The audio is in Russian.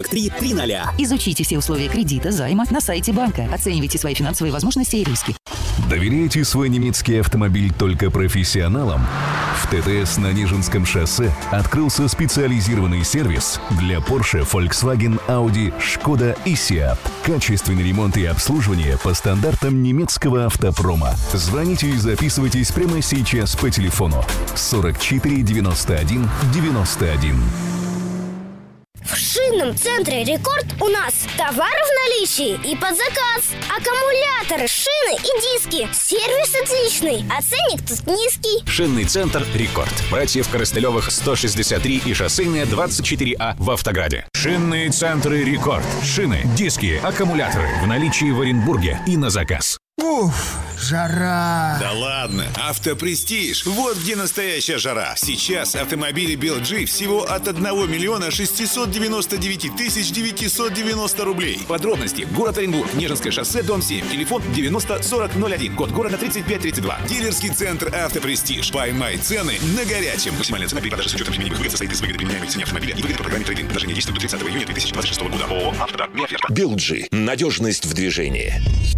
43-00. Изучите все условия кредита, займа на сайте банка. Оценивайте свои финансовые возможности и риски. Доверяете свой немецкий автомобиль только профессионалам? В ТТС на Нежинском шоссе открылся специализированный сервис для Porsche, Volkswagen, Audi, Skoda и Seat. Качественный ремонт и обслуживание по стандартам немецкого автопрома. Звоните и записывайтесь прямо сейчас по телефону 44 91 91. В шинном центре «Рекорд» у нас товары в наличии и под заказ. Аккумуляторы, шины и диски. Сервис отличный, а ценник тут низкий. Шинный центр «Рекорд». Братьев Коростылевых 163 и шоссейная 24А в Автограде. Шинные центры «Рекорд». Шины, диски, аккумуляторы в наличии в Оренбурге и на заказ. Уф, жара! Да ладно, Автопрестиж. Вот где настоящая жара. Сейчас автомобили BLG всего от 1 миллиона 699 тысяч 990 рублей. Подробности. Город Оренбург, Нежинское шоссе, дом 7. Телефон 90 40 01. Код города 3532. Дилерский центр Автопрестиж. Поймай цены на горячем. Максимальная цена при продаже с учетом изменений выгод состоит из выгоды применяемой цене автомобиля и выгоды по программе трейд-ин. Предложение действует до 30 июня 2026 года. ООО «Автодор». BLG. Надежность в движении.